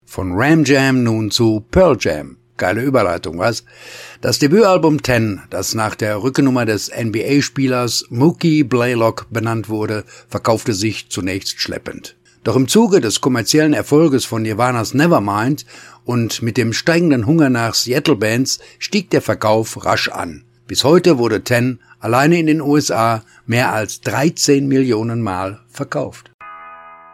Von Ram Jam nun zu Pearl Jam. Geile Überleitung, was? Das Debütalbum 10, das nach der Rückennummer des NBA-Spielers Mookie Blaylock benannt wurde, verkaufte sich zunächst schleppend. Doch im Zuge des kommerziellen Erfolges von Nirvanas Nevermind und mit dem steigenden Hunger nach Seattle-Bands stieg der Verkauf rasch an. Bis heute wurde 10 alleine in den USA mehr als 13 Millionen Mal verkauft.